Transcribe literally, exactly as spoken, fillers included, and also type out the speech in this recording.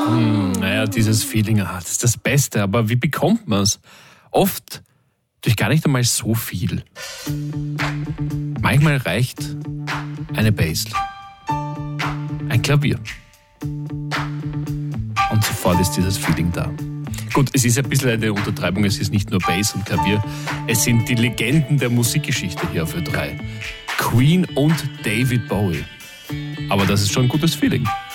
Hm, naja, dieses Feeling, ah, das ist das Beste. Aber wie bekommt man es? Oft durch gar nicht einmal so viel. Manchmal reicht eine Bassline, ein Klavier. Und sofort ist dieses Feeling da. Gut, es ist ein bisschen eine Untertreibung, es ist nicht nur Bass und Klavier, es sind die Legenden der Musikgeschichte hier auf Ö drei. Queen und David Bowie. Aber das ist schon ein gutes Feeling.